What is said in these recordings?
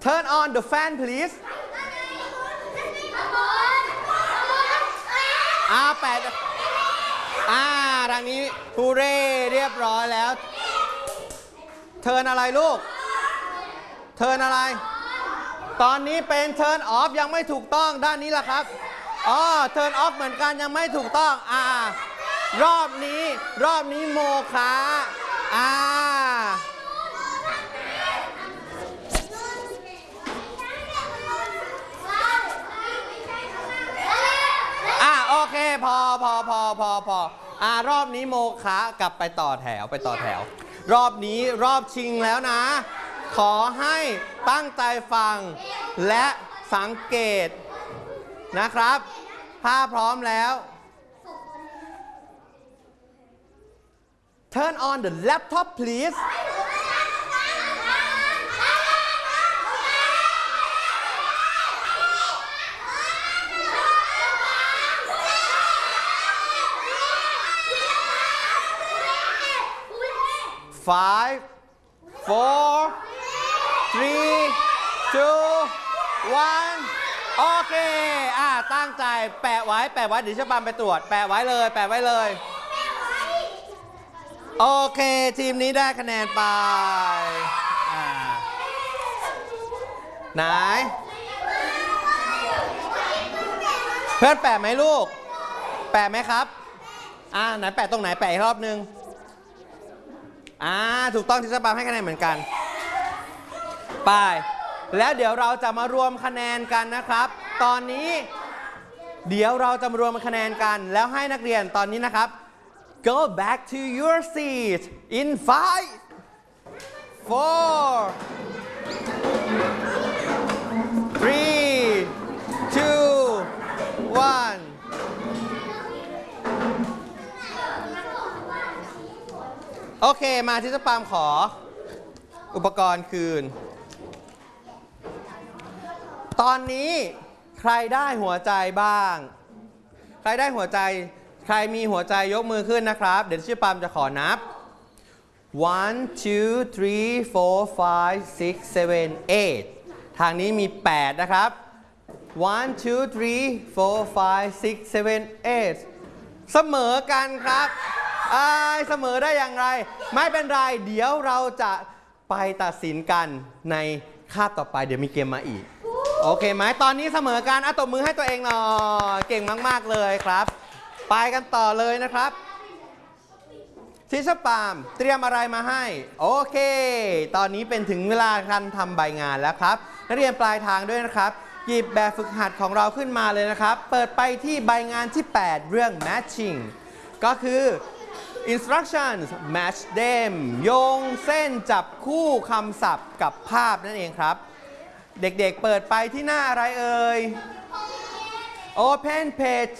Turn on the fan please แปดทางนี้ฮูเร่เรียบร้อยแล้วเทิร์นอะไรลูกเทิร์นอะไรตอนนี้เป็น turn off ยังไม่ถูกต้องด้านนี้ล่ะครับturn off เหมือนกันยังไม่ถูกต้องรอบนี้โมคะโอเคพอรอบนี้โมคะกลับไปต่อแถวรอบนี้รอบชิงแล้วนะขอให้ตั้งใจฟังและสังเกตนะครับถ้าพร้อมแล้ว Turn on the laptop please 5 4 3 2 1โอเคตั้งใจแปะไว้เดี๋ยวจะปามไปตรวจแปะไว้เลยโอเคทีมนี้ได้คะแนนไปไหนเพื่อนแปะไหมลูกแปะไหมครับไหนแปะตรงไหนแปะอีกรอบนึงถูกต้องที่จะปามให้คะแนนเหมือนกันไปแล้วเดี๋ยวเราจะมารวมคะแนนกันนะครับตอนนี้เดี๋ยวเราจะมารวมคะแนนกันแล้วให้นักเรียนตอนนี้นะครับ go back to your seat in 5 4 3 2 1โอเคมาที่จะปามขออุปกรณ์คืนตอนนี้ใครได้หัวใจบ้างใครได้หัวใจใครมีหัวใจยกมือขึ้นนะครับเดี๋ยวชื่อปามจะขอนับ 1 2 3 4 5 6 7 8ทางนี้มี8นะครับ 1 2 3 4 5 6 7 8เสมอกันครับเสมอได้อย่างไรไม่เป็นไรเดี๋ยวเราจะไปตัดสินกันในคาบต่อไปเดี๋ยวมีเกมมาอีกโอเคไหมตอนนี้เสมอกันตบมือให้ตัวเองหน่อยเก่งมากๆเลยครับไปกันต่อเลยนะครับทิชปามเตรียมอะไรมาให้โอเคตอนนี้เป็นถึงเวลาการทำใบงานแล้วครับนักเรียนปลายทางด้วยนะครับหยิบแบบฝึกหัดของเราขึ้นมาเลยนะครับเปิดไปที่ใบงานที่8เรื่อง matching ก็คือ instructions match them โยงเส้นจับคู่คำศัพท์กับภาพนั่นเองครับเด็กๆเปิดไปที่หน้าอะไรเอ่ย Open page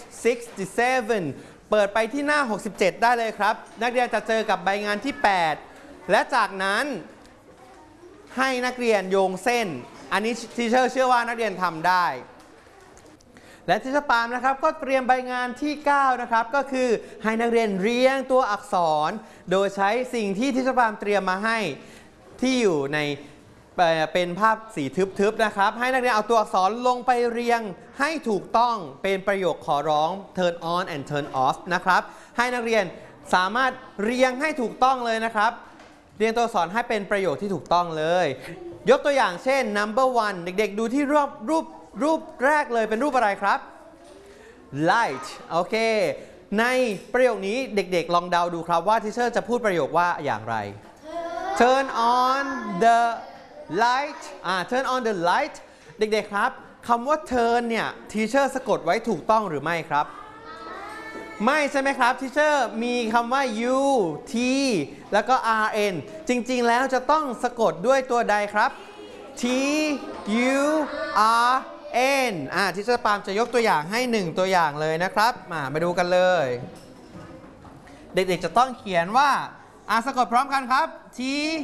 67เปิดไปที่หน้า67ได้เลยครับนักเรียนจะเจอกับใบงานที่8และจากนั้นให้นักเรียนโยงเส้นอันนี้ทีเชอร์เชื่อว่านักเรียนทำได้และทีเชอร์ปามนะครับก็เตรียมใบงานที่9นะครับก็คือให้นักเรียนเรียงตัวอักษรโดยใช้สิ่งที่ทีเชอร์ปามเตรียมมาให้ที่อยู่ในเป็นภาพสีทึบๆนะครับให้นักเรียนเอาตัวอักษรลงไปเรียงให้ถูกต้องเป็นประโยคขอร้อง turn on and turn off นะครับให้นักเรียนสามารถเรียงให้ถูกต้องเลยนะครับเรียงตัวอักษรให้เป็นประโยคที่ถูกต้องเลยยกตัวอย่างเช่น number 1 เด็กๆดูที่รูปแรกเลยเป็นรูปอะไรครับ light โอเคในประโยคนี้เด็กๆลองเดาดูครับว่าทีเชอร์จะพูดประโยคว่าอย่างไร turn on the light turn on the light เด็กๆครับคำว่า turn เนี่ยทีเชอร์สะกดไว้ถูกต้องหรือไม่ครับไม่ใช่ไหมครับทีเชอร์มีคำว่า u t แล้วก็ r n จริงๆแล้วจะต้องสะกดด้วยตัวใดครับ t u r n ทีเชอร์ปามจะยกตัวอย่างให้1ตัวอย่างเลยนะครับมาดูกันเลยเด็กๆจะต้องเขียนว่าสะกดพร้อมกันครับ t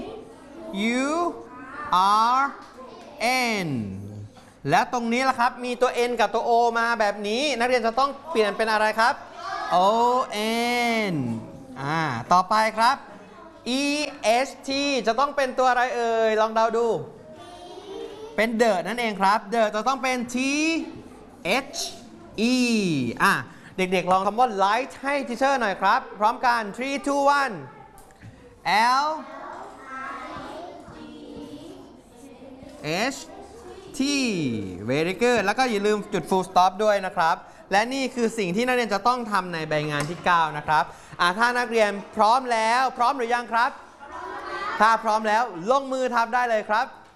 u r n และตรงนี้ล่ะครับมีตัว n กับตัว o มาแบบนี้นักเรียนจะต้องเปลี่ยนเป็นอะไรครับ o n ต่อไปครับ e s t จะต้องเป็นตัวอะไรเอ่ยลองเดาดูเป็น the นั่นเองครับ the จะต้องเป็น t h e เด็กๆลองคำว่า light ให้ทีเชอร์หน่อยครับ พร้อมกัน 3 2 1 l h t very good แล้วก็อย่าลืมจุด full stop ด้วยนะครับและนี่คือสิ่งที่นักเรียนจะต้องทำในใบงานที่ 9 นะครับถ้านักเรียนพร้อมแล้วพร้อมหรือยังครับถ้าพร้อมแล้วลงมือทำได้เลยครับ